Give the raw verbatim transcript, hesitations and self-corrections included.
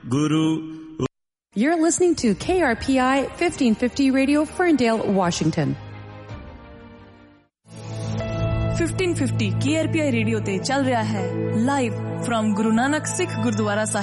Guru. You're listening to K R P I fifteen fifty Radio, Ferndale, Washington. fifteen fifty K R P I radio ते चल रहा है live from Guru Nanak Sikh gurdwara Sahib.